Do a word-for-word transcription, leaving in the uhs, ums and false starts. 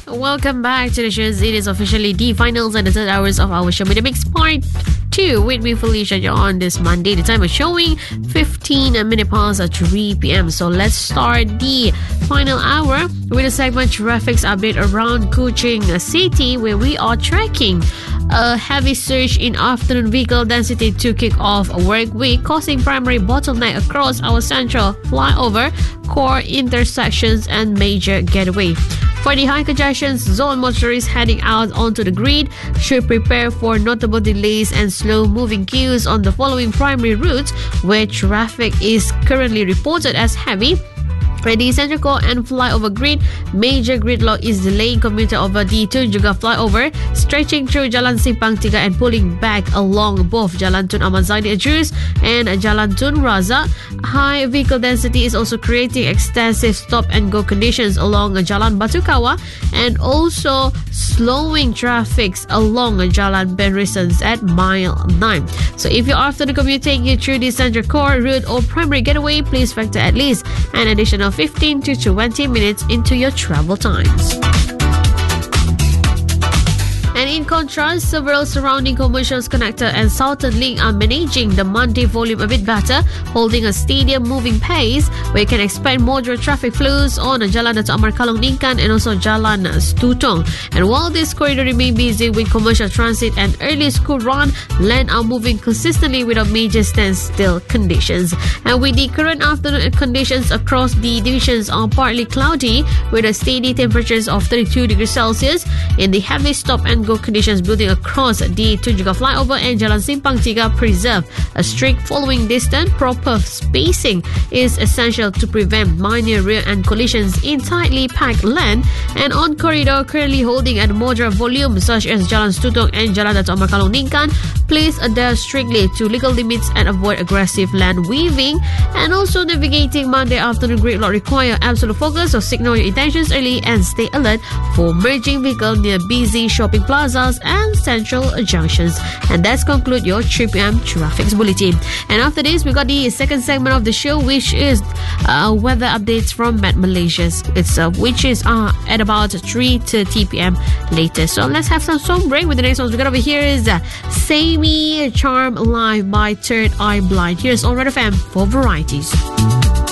Welcome back to the shows. It is officially the finals and the third hours of our show with the mix part two with me, Felicia. You're on this Monday. The time is showing fifteen minutes past three p.m. So let's start the final hour with a segment traffic update around Kuching City, where we are tracking a heavy surge in afternoon vehicle density to kick off a work week, causing primary bottleneck across our central flyover, core intersections and major getaway. For the high congestion zone, motorists heading out onto the grid should prepare for notable delays and slow-moving queues on the following primary routes, where traffic is currently reported as heavy. For the Central Core and flyover grid, major gridlock is delaying commuter over the Tunjunga flyover, stretching through Jalan Simpang Tiga and pulling back along both Jalan Tun Ahmad Zaini Ajrus and Jalan Tun Razak. High vehicle density is also creating extensive stop-and-go conditions along Jalan Batu Kawah and also slowing traffic along Jalan Ben Risens at mile nine. So if you're after the commute taking you through the Central Core route or primary getaway, please factor at least an additional fifteen to twenty minutes into your travel times. And in contrast, several surrounding commercials connector and Southern Link are managing the Monday volume a bit better, holding a steady moving pace where you can expect moderate traffic flows on Jalan Dato' Amar Kalong Ningkan and also Jalan Stutong. And while this corridor remain busy with commercial transit and early school run, land are moving consistently without major standstill conditions. And with the current afternoon conditions across the divisions are partly cloudy with a steady temperatures of thirty-two degrees Celsius, in the heavy stop and go conditions building across the Tunjunga flyover and Jalan Simpang Tiga preserve a strict following distance. Proper spacing is essential to prevent minor rear end collisions in tightly packed lane. And on corridor currently holding at moderate volume such as Jalan Stutong and Jalan Dato' Amar Kalong Ningkan, please adhere strictly to legal limits and avoid aggressive lane weaving. And also navigating Monday afternoon gridlock require absolute focus, so signal your intentions early and stay alert for merging vehicle near busy shopping plazas and central junctions. And that's conclude your three p.m. traffic bulletin. And after this, we got the second segment of the show, which is uh, weather updates from Met Malaysia. It's uh, which is uh, at about three thirty p.m. later. So let's have some song break. With the next ones we got over here is uh, Say Me Charm Live by Third Eye Blind. Here's on Red F M for varieties.